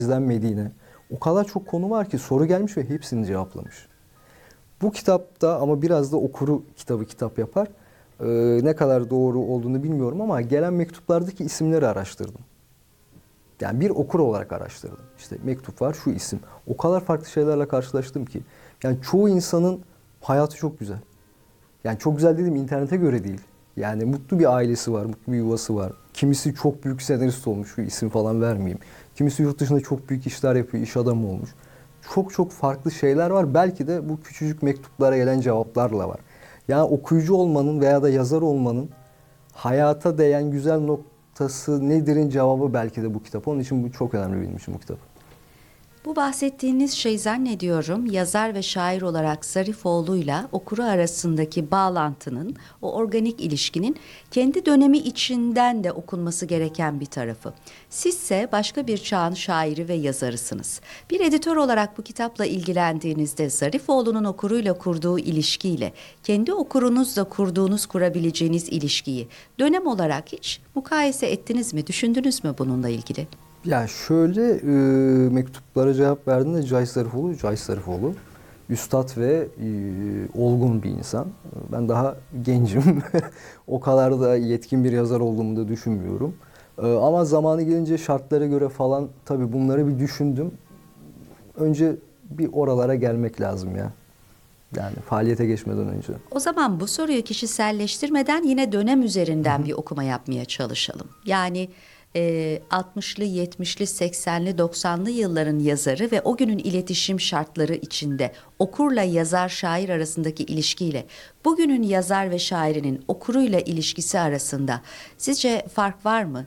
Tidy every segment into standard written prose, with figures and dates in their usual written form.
izlenmediğine, o kadar çok konu var ki soru gelmiş ve hepsini cevaplamış. Bu kitapta ama biraz da okuru kitap yapar. Ne kadar doğru olduğunu bilmiyorum ama gelen mektuplardaki isimleri araştırdım. Yani bir okur olarak araştırdım. İşte mektup var, şu isim. O kadar farklı şeylerle karşılaştım ki. Yani çoğu insanın hayatı çok güzel. Yani çok güzel dediğim internete göre değil. Yani mutlu bir ailesi var, mutlu bir yuvası var. Kimisi çok büyük senarist olmuş, şu isim falan vermeyeyim. Kimisi yurt dışında çok büyük işler yapıyor, iş adamı olmuş. Çok çok farklı şeyler var. Belki de bu küçücük mektuplara gelen cevaplarla var. Yani okuyucu olmanın veya da yazar olmanın hayata değen güzel noktası nedir'in cevabı belki de bu kitap. Onun için bu çok önemli benim için bu kitap. Bu bahsettiğiniz şey zannediyorum yazar ve şair olarak Zarifoğlu'yla okuru arasındaki bağlantının, o organik ilişkinin kendi dönemi içinden de okunması gereken bir tarafı. Sizse başka bir çağın şairi ve yazarısınız. Bir editör olarak bu kitapla ilgilendiğinizde Zarifoğlu'nun okuruyla kurduğu ilişkiyle kendi okurunuzla kurabileceğiniz ilişkiyi dönem olarak hiç mukayese ettiniz mi, düşündünüz mü bununla ilgili? Ya şöyle mektuplara cevap verdiğinde Cahit Zarifoğlu üstat ve olgun bir insan. Ben daha gencim. O kadar da yetkin bir yazar olduğumu da düşünmüyorum. Ama zamanı gelince şartlara göre falan tabii bunları bir düşündüm. Önce bir oralara gelmek lazım ya. Yani faaliyete geçmeden önce. O zaman bu soruyu kişiselleştirmeden yine dönem üzerinden bir okuma yapmaya çalışalım. Yani 60'lı, 70'li, 80'li, 90'lı yılların yazarı ve o günün iletişim şartları içinde okurla yazar şair arasındaki ilişkiyle bugünün yazar ve şairinin okuruyla ilişkisi arasında sizce fark var mı?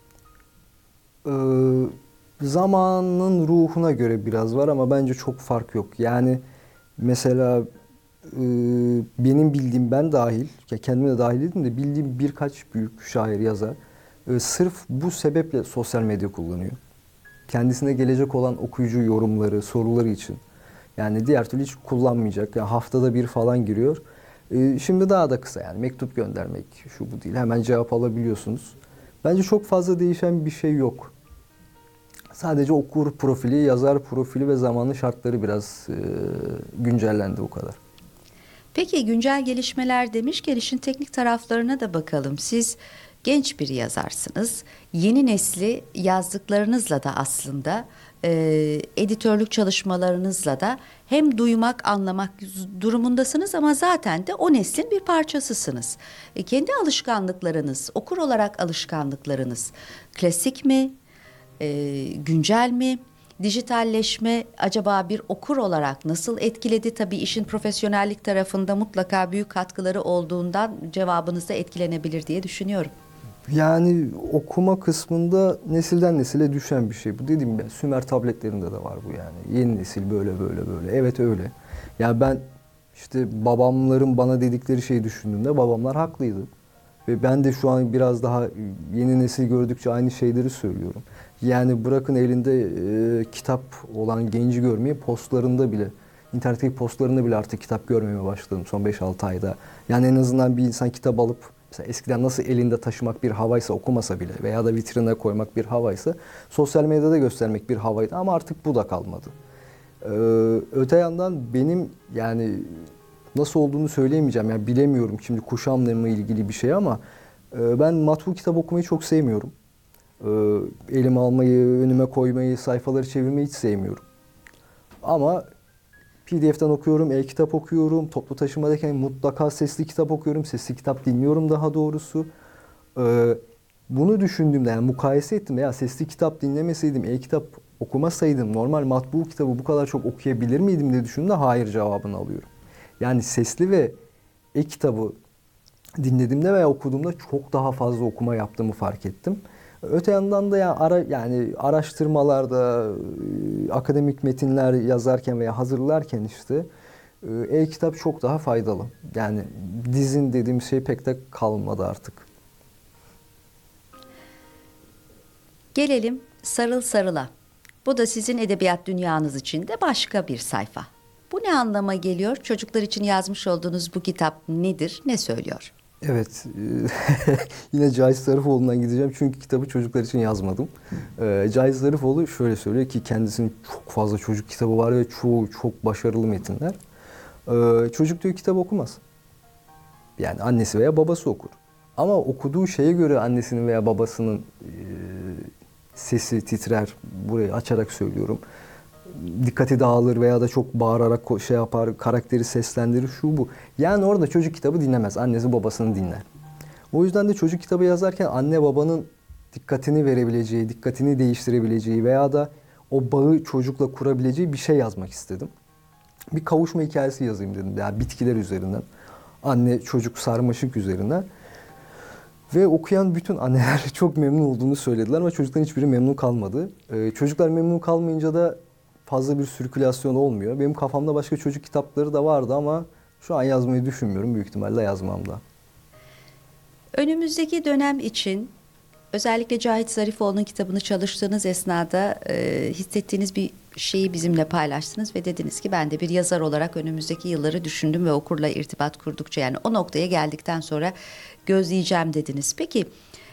Ee, Zamanın ruhuna göre biraz var ama bence çok fark yok. Yani mesela e, benim bildiğim ben dahil, ya kendime de dahil dedim de bildiğim birkaç büyük şair yazar sırf bu sebeple sosyal medya kullanıyor. Kendisine gelecek olan okuyucu yorumları, soruları için. Yani diğer türlü hiç kullanmayacak. Yani haftada bir falan giriyor. Şimdi daha da kısa yani mektup göndermek şu bu değil. Hemen cevap alabiliyorsunuz. Bence çok fazla değişen bir şey yok. Sadece okur profili, yazar profili ve zamanın şartları biraz güncellendi o kadar. Peki güncel gelişmeler demişken işin teknik taraflarına da bakalım. Siz genç bir yazarsınız. Yeni nesli yazdıklarınızla da aslında editörlük çalışmalarınızla da hem duymak, anlamak durumundasınız ama zaten de o neslin bir parçasısınız. Kendi alışkanlıklarınız, okur olarak alışkanlıklarınız klasik mi, güncel mi? Dijitalleşme acaba bir okur olarak nasıl etkiledi? Tabii işin profesyonellik tarafında mutlaka büyük katkıları olduğundan cevabınız da etkilenebilir diye düşünüyorum. Yani okuma kısmında nesilden nesile düşen bir şey. Bu dediğim gibi Sümer tabletlerinde de var bu yani. Yeni nesil böyle böyle böyle. Evet öyle. Yani ben işte babamların bana dedikleri şeyi düşündüğümde babamlar haklıydı. Ve ben de şu an biraz daha yeni nesil gördükçe aynı şeyleri söylüyorum. Yani bırakın elinde kitap olan genci görmeyi postlarında bile, internetteki postlarında bile artık kitap görmemeye başladım son 5-6 ayda. Yani en azından bir insan kitap alıp, mesela eskiden nasıl elinde taşımak bir havaysa okumasa bile veya da vitrine koymak bir havaysa sosyal medyada göstermek bir havaydı ama artık bu da kalmadı. Öte yandan benim yani nasıl olduğunu söyleyemeyeceğim. Yani bilemiyorum şimdi kuşamla mı ilgili bir şey ama ben matbu kitap okumayı çok sevmiyorum. Elime almayı, önüme koymayı, sayfaları çevirmeyi hiç sevmiyorum. Ama PDF'den okuyorum, e-kitap okuyorum, toplu taşımadayken mutlaka sesli kitap okuyorum, sesli kitap dinliyorum daha doğrusu. Ee, Bunu düşündüğümde yani mukayese ettim ya sesli kitap dinlemeseydim, e-kitap okumasaydım normal matbu kitabı bu kadar çok okuyabilir miydim diye düşündüğümde hayır cevabını alıyorum. Yani sesli ve e-kitabı dinlediğimde veya okuduğumda çok daha fazla okuma yaptığımı fark ettim. Öte yandan da yani araştırmalarda, akademik metinler yazarken veya hazırlarken işte e-kitap çok daha faydalı. Yani dizin dediğim şey pek de kalmadı artık. Gelelim Sarıl Sarıl'a. Bu da sizin edebiyat dünyanız için de başka bir sayfa. Bu ne anlama geliyor? Çocuklar için yazmış olduğunuz bu kitap nedir? Ne söylüyor? Evet, yine Cahit Zarifoğlu'ndan gideceğim çünkü kitabı çocuklar için yazmadım. Cahit Zarifoğlu şöyle söylüyor ki kendisinin çok fazla çocuk kitabı var ve çoğu çok başarılı metinler. Çocuk diyor kitap okumaz. Yani annesi veya babası okur. Ama okuduğu şeye göre annesinin veya babasının sesi titrer, burayı açarak söylüyorum. Dikkati dağılır veya da çok bağırarak şey yapar, karakteri seslendirir, şu bu. Yani orada çocuk kitabı dinlemez, annesi babasını dinler. O yüzden de çocuk kitabı yazarken anne babanın dikkatini verebileceği, dikkatini değiştirebileceği veya da o bağı çocukla kurabileceği bir şey yazmak istedim. Bir kavuşma hikayesi yazayım dedim. Yani bitkiler üzerinden. Anne çocuk sarmaşık üzerinden. Ve okuyan bütün anneler çok memnun olduğunu söylediler ama çocukların hiçbiri memnun kalmadı. Çocuklar memnun kalmayınca da fazla bir sirkülasyon olmuyor. Benim kafamda başka çocuk kitapları da vardı ama şu an yazmayı düşünmüyorum. Büyük ihtimalle yazmam da. Önümüzdeki dönem için özellikle Cahit Zarifoğlu'nun kitabını çalıştığınız esnada hissettiğiniz bir şeyi bizimle paylaştınız ve dediniz ki ben de bir yazar olarak önümüzdeki yılları düşündüm ve okurla irtibat kurdukça yani o noktaya geldikten sonra gözleyeceğim dediniz. Peki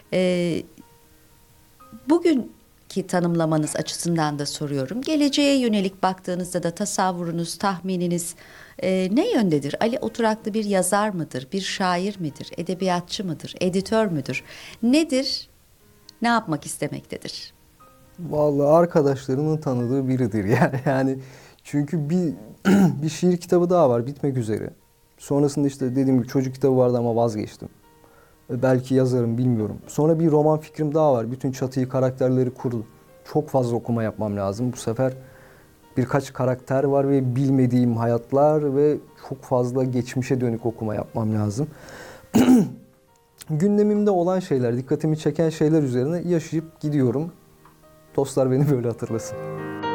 bugünkü tanımlamanız açısından da soruyorum. Geleceğe yönelik baktığınızda da tasavvurunuz, tahmininiz ne yöndedir? Ali Oturaklı bir yazar mıdır? Bir şair midir? Edebiyatçı mıdır? Editör müdür? Nedir? Ne yapmak istemektedir? Vallahi arkadaşlarının tanıdığı biridir yani çünkü bir şiir kitabı daha var bitmek üzere. Sonrasında işte dediğim gibi çocuk kitabı vardı ama vazgeçtim. Belki yazarım bilmiyorum. Sonra bir roman fikrim daha var. Bütün çatıyı, karakterleri kurdum. Çok fazla okuma yapmam lazım. Bu sefer birkaç karakter var ve bilmediğim hayatlar ve çok fazla geçmişe dönük okuma yapmam lazım. Gündemimde olan şeyler, dikkatimi çeken şeyler üzerine yaşayıp gidiyorum. Dostlar beni böyle hatırlasın.